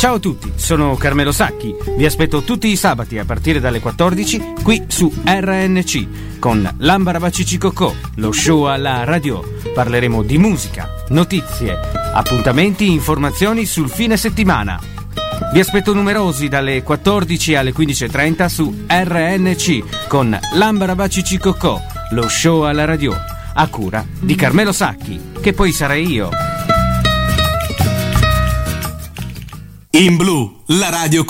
Ciao a tutti, sono Carmelo Sacchi. Vi aspetto tutti i sabati a partire dalle 14 qui su RNC con L'Ambarabacici-Cocò, lo show alla radio. Parleremo di musica, notizie, appuntamenti, informazioni sul fine settimana. Vi aspetto numerosi dalle 14 alle 15.30 su RNC con L'Ambarabacici-Cocò, lo show alla radio, a cura di Carmelo Sacchi, che poi sarei io. In Blu, la radio